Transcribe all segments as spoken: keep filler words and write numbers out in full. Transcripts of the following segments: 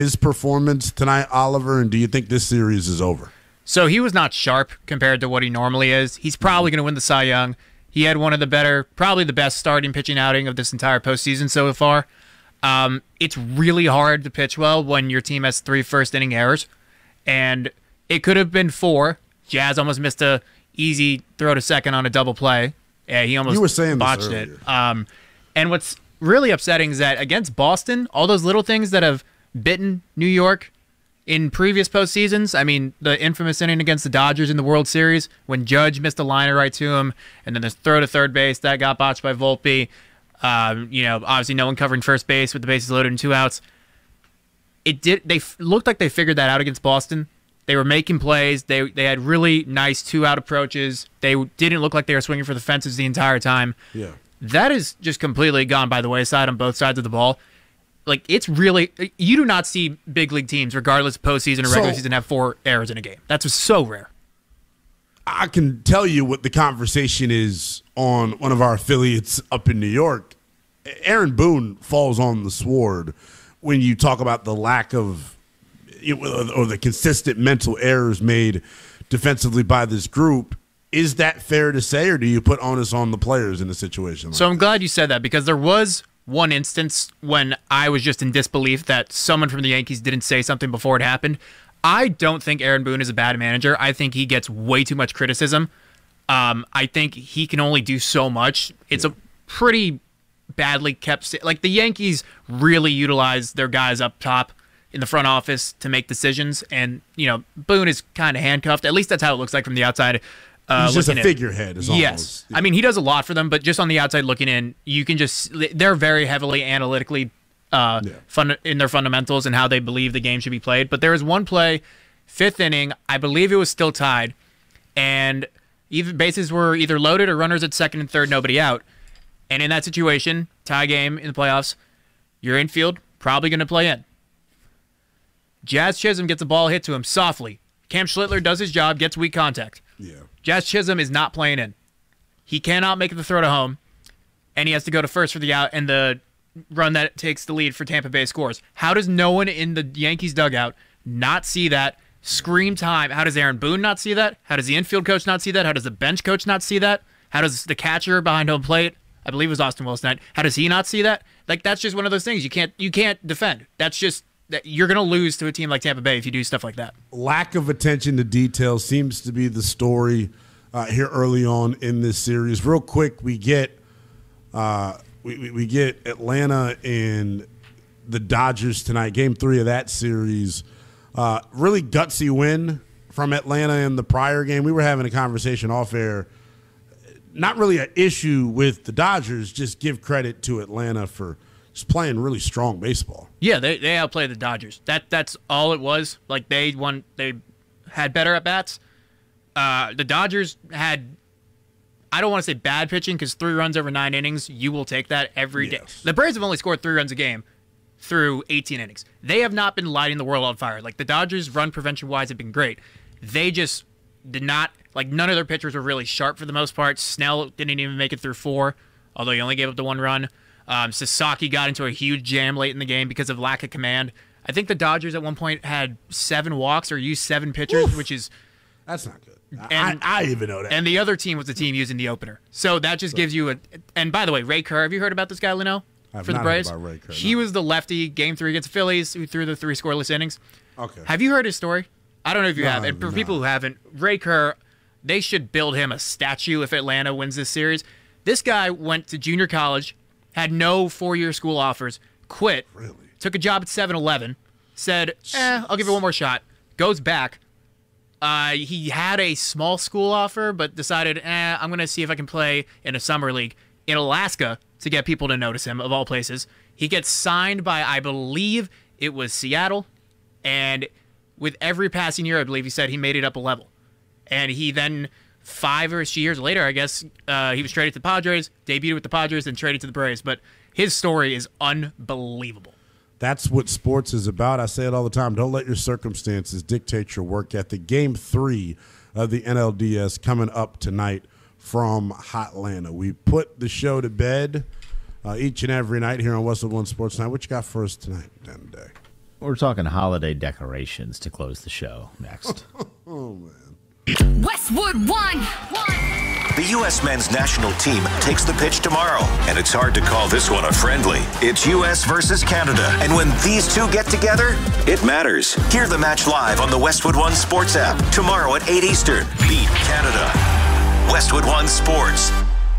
his performance tonight, Oliver, and do you think this series is over? So he was not sharp compared to what he normally is. He's probably going to win the Cy Young. He had one of the better, probably the best starting pitching outing of this entire postseason so far. Um, it's really hard to pitch well when your team has three first-inning errors, and it could have been four. Jazz almost missed a easy throw to second on a double play. Yeah, he almost you were saying botched this it. Um, and what's really upsetting is that against Boston, all those little things that have bitten New York in previous postseasons, I mean, the infamous inning against the Dodgers in the World Series when Judge missed a liner right to him, and then this throw to third base, that got botched by Volpe. Um, you know, obviously no one covering first base with the bases loaded and two outs. It did. They f- looked like they figured that out against Boston. They were making plays. They they had really nice two-out approaches. They didn't look like they were swinging for the fences the entire time. Yeah, that is just completely gone by the wayside on both sides of the ball. Like, it's really, you do not see big league teams, regardless of postseason or regular so, season, have four errors in a game. That's just so rare. I can tell you what the conversation is on one of our affiliates up in New York. Aaron Boone falls on the sword when you talk about the lack of, you know, or the consistent mental errors made defensively by this group. Is that fair to say, or do you put onus on the players in a situation like So I'm this? glad you said that, because there was one instance when I was just in disbelief that someone from the Yankees didn't say something before it happened. I don't think Aaron Boone is a bad manager. I think he gets way too much criticism. Um, I think he can only do so much. It's yeah. a pretty badly kept... Like, the Yankees really utilize their guys up top in the front office to make decisions, and, you know, Boone is kind of handcuffed. At least that's how it looks like from the outside. Uh, He's just a figurehead. Is yes. Almost, yeah. I mean, he does a lot for them, but just on the outside looking in, you can just... They're very heavily analytically uh, yeah. fun, in their fundamentals and how they believe the game should be played. But there was one play, fifth inning, I believe it was still tied, and even bases were either loaded or runners at second and third, nobody out. And in that situation, tie game in the playoffs, your infield probably going to play in. Jazz Chisholm gets a ball hit to him softly. Cam Schlittler does his job, gets weak contact. Yeah. Jazz Chisholm is not playing in. He cannot make the throw to home, and he has to go to first for the out, and the run that takes the lead for Tampa Bay scores. How does no one in the Yankees dugout not see that? Scream time. How does Aaron Boone not see that? How does the infield coach not see that? How does the bench coach not see that? How does the catcher behind home plate, I believe it was Austin Willis tonight, how does he not see that? Like, that's just one of those things you can't you can't defend. That's just... that you're going to lose to a team like Tampa Bay if you do stuff like that. Lack of attention to detail seems to be the story uh, here early on in this series. Real quick, we get uh, we, we, we get Atlanta and the Dodgers tonight, game three of that series. Uh, really gutsy win from Atlanta in the prior game. We were having a conversation off air. Not really an issue with the Dodgers, just give credit to Atlanta for – just playing really strong baseball. Yeah, they they outplayed the Dodgers. That that's all it was. Like, they won, they had better at bats. Uh, the Dodgers had, I don't want to say bad pitching, because three runs over nine innings, you will take that every yes. day. The Braves have only scored three runs a game through eighteen innings. They have not been lighting the world on fire. Like, the Dodgers, run prevention wise, have been great. They just did not, like, none of their pitchers were really sharp for the most part. Snell didn't even make it through four, although he only gave up the one run. Um, Sasaki got into a huge jam late in the game because of lack of command. I think the Dodgers at one point had seven walks or used seven pitchers, Oof. which is... That's not good. And, I, I even know that. And the other team was the team using the opener. So that just so. gives you a... And by the way, Ray Kerr, have you heard about this guy, Leno? I've for not the Braves? Heard about Ray Kerr, he no. was the lefty game three against the Phillies who threw the three scoreless innings. Okay. Have you heard his story? I don't know if you no, have. And for no. people who haven't, Ray Kerr, they should build him a statue if Atlanta wins this series. This guy went to junior college, had no four-year school offers, quit, really? took a job at seven eleven, said, eh, I'll give it one more shot, goes back. Uh, he had a small school offer, but decided, eh, I'm going to see if I can play in a summer league in Alaska to get people to notice him, of all places. He gets signed by, I believe, it was Seattle, and with every passing year, I believe he said he made it up a level. And he then... Five-ish years later, I guess, uh, he was traded to the Padres, debuted with the Padres, then traded to the Braves. But his story is unbelievable. That's what sports is about. I say it all the time. Don't let your circumstances dictate your work ethic. Game three of the N L D S coming up tonight from Hotlanta. We put the show to bed uh, each and every night here on Westwood One Sports Night. What you got for us tonight, Dan Day? We're talking holiday decorations to close the show next. Oh, man. Westwood One. The U S men's national team takes the pitch tomorrow, and it's hard to call this one a friendly. It's U S versus Canada, and when these two get together, it matters. Hear the match live on the Westwood One Sports app tomorrow at eight Eastern. Beat Canada. Westwood One Sports.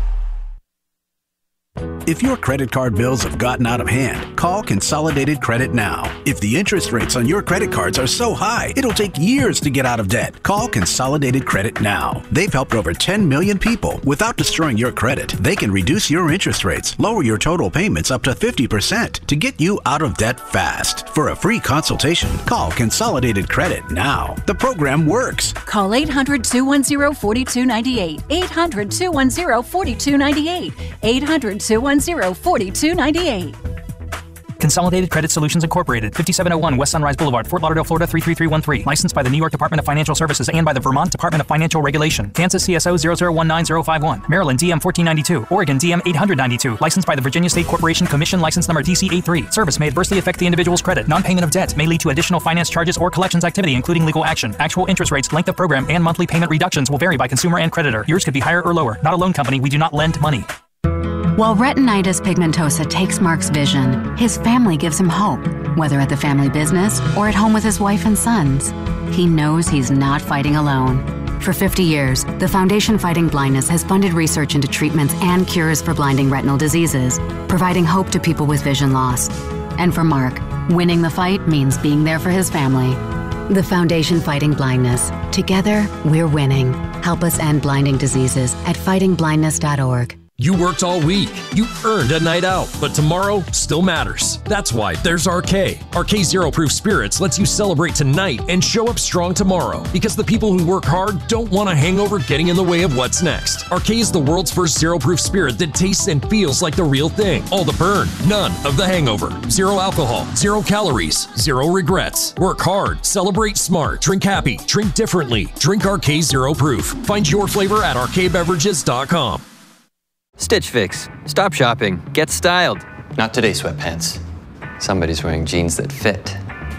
If your credit card bills have gotten out of hand, call Consolidated Credit now. If the interest rates on your credit cards are so high, it'll take years to get out of debt. Call Consolidated Credit now. They've helped over ten million people without destroying your credit. They can reduce your interest rates, lower your total payments up to fifty percent to get you out of debt fast. For a free consultation, call Consolidated Credit now. The program works. Call eight hundred, two one zero, four two nine eight. eight hundred, two one zero, four two nine eight. eight hundred, two one zero, four two nine eight. Consolidated Credit Solutions Incorporated, fifty-seven oh one West Sunrise Boulevard, Fort Lauderdale, Florida three three three one three. Licensed by the New York Department of Financial Services and by the Vermont Department of Financial Regulation. Kansas C S O zero zero one nine zero five one. Maryland D M fourteen ninety-two. Oregon D M eight ninety-two. Licensed by the Virginia State Corporation Commission, license number D C eighty-three. Service may adversely affect the individual's credit. Non-payment of debt may lead to additional finance charges or collections activity, including legal action. Actual interest rates, length of program, and monthly payment reductions will vary by consumer and creditor. Yours could be higher or lower. Not a loan company. We do not lend money. While retinitis pigmentosa takes Mark's vision, his family gives him hope, whether at the family business or at home with his wife and sons. He knows he's not fighting alone. For fifty years, the Foundation Fighting Blindness has funded research into treatments and cures for blinding retinal diseases, providing hope to people with vision loss. And for Mark, winning the fight means being there for his family. The Foundation Fighting Blindness. Together, we're winning. Help us end blinding diseases at fighting blindness dot org. You worked all week. You earned a night out, but tomorrow still matters. That's why there's R K. R K Zero Proof Spirits lets you celebrate tonight and show up strong tomorrow, because the people who work hard don't want a hangover getting in the way of what's next. R K is the world's first zero proof spirit that tastes and feels like the real thing. All the burn, none of the hangover. Zero alcohol, zero calories, zero regrets. Work hard, celebrate smart, drink happy, drink differently. Drink R K Zero Proof. Find your flavor at R K beverages dot com. Stitch Fix. Stop shopping. Get styled. Not today, sweatpants. Somebody's wearing jeans that fit.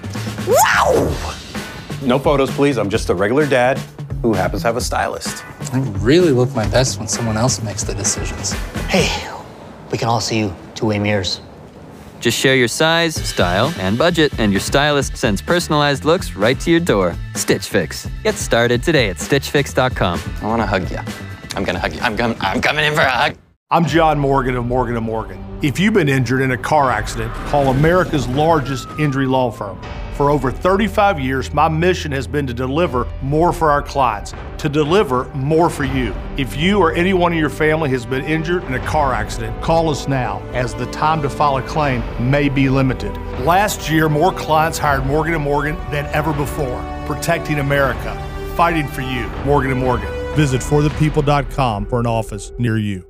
Wow! No photos, please. I'm just a regular dad who happens to have a stylist. I really look my best when someone else makes the decisions. Hey, we can all see you two-way mirrors. Just share your size, style, and budget, and your stylist sends personalized looks right to your door. Stitch Fix. Get started today at stitch fix dot com. I want to hug you. I'm going to hug you. I'm, com- I'm coming in for a hug. I'm John Morgan of Morgan and Morgan. If you've been injured in a car accident, call America's largest injury law firm. For over thirty-five years, my mission has been to deliver more for our clients, to deliver more for you. If you or anyone in your family has been injured in a car accident, call us now, as the time to file a claim may be limited. Last year, more clients hired Morgan and Morgan than ever before, protecting America, fighting for you. Morgan and Morgan. Visit for the people dot com for an office near you.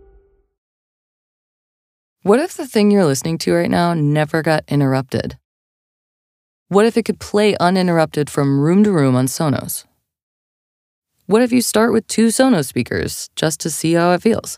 What if the thing you're listening to right now never got interrupted? What if it could play uninterrupted from room to room on Sonos? What if you start with two Sonos speakers just to see how it feels?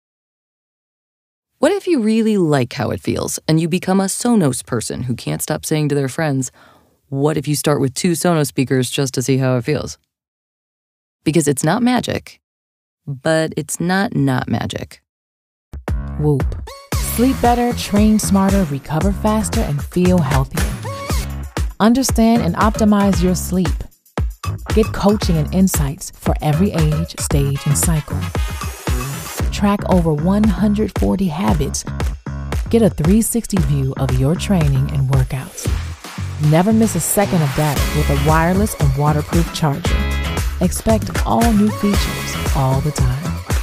What if you really like how it feels and you become a Sonos person who can't stop saying to their friends, what if you start with two Sonos speakers just to see how it feels? Because it's not magic, but it's not not magic. Whoop. Sleep better, train smarter, recover faster, and feel healthier. Understand and optimize your sleep. Get coaching and insights for every age, stage, and cycle. Track over one hundred forty habits. Get a three sixty view of your training and workouts. Never miss a second of data with a wireless and waterproof charger. Expect all new features all the time.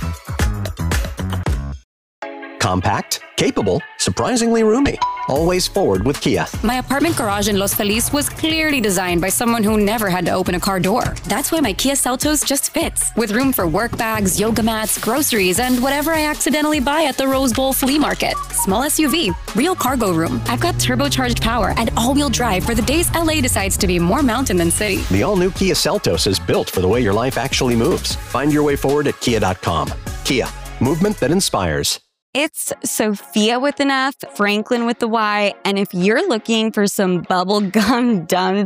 Compact, capable, surprisingly roomy. Always forward with Kia. My apartment garage in Los Feliz was clearly designed by someone who never had to open a car door. That's why my Kia Seltos just fits, with room for work bags, yoga mats, groceries, and whatever I accidentally buy at the Rose Bowl flea market. Small S U V, real cargo room. I've got turbocharged power and all-wheel drive for the days L A decides to be more mountain than city. The all-new Kia Seltos is built for the way your life actually moves. Find your way forward at kia dot com. Kia, movement that inspires. It's Sophia with an F, Franklin with the Y, and if you're looking for some bubblegum dumb